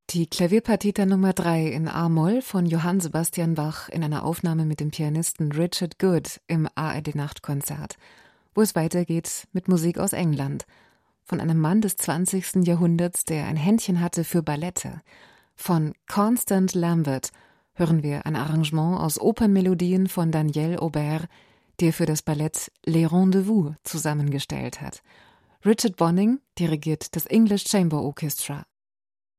Die Klavierpartita Nummer 3 in A-Moll von Johann Sebastian Bach in einer Aufnahme mit dem Pianisten Richard Good im ARD-Nachtkonzert, wo es weitergeht mit Musik aus England, von einem Mann des 20. Jahrhunderts, der ein Händchen hatte für Ballette. Von Constant Lambert hören wir ein Arrangement aus Opernmelodien von Daniel Aubert, der für das Ballett Les Rendezvous zusammengestellt hat. Richard Bonynge dirigiert das English Chamber Orchestra.